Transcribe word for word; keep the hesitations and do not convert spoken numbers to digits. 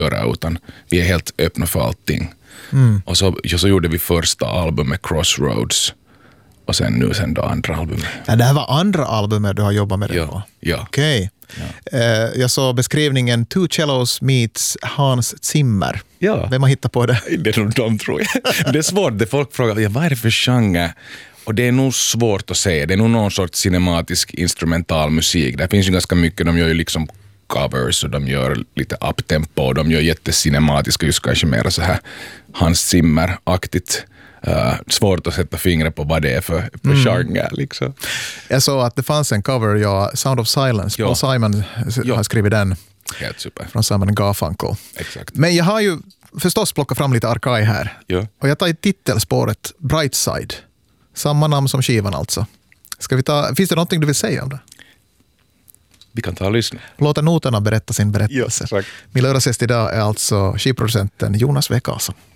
göra, utan vi är helt öppna för allting. Mm. Och så, så gjorde vi första albumet Crossroads och sen nu sen då andra albumet. Ja, det här var andra albumet du har jobbat med det Ja, på? ja. Okej. Ja. Eh, jag såg beskrivningen Two Cellos meets Hans Zimmer. Ja. Vem har hittat på det? Det är nog de, tror jag. Det är svårt, det folk frågar, ja, vad är det för genre? Och det är nog svårt att säga. Det är nog någon sorts cinematisk instrumental musik. Det finns ju ganska mycket, de gör ju liksom covers och de gör lite uptempo och de gör jättecinematiska, just kanske mer så här Hans Zimmer-aktigt. Uh, svårt att sätta fingret på vad det är för, för mm. genre. Liksom. Jag såg att det fanns en cover, ja, Sound of Silence. Ja. Paul Simon ja. har skrivit den. Helt super. Från Simon and Garfunkel. Exakt. Men jag har ju förstås plockat fram lite arkaj här. Ja. Och jag tar i titelspåret Brightside. Samma namn som skivan alltså. Ska vi ta, finns det någonting du vill säga om det? Vi kan ta och lyssna. Låta noterna berätta sin berättelse. Ja, Min lördagsgäst idag är alltså skivproducenten Jonas W. Karlsson.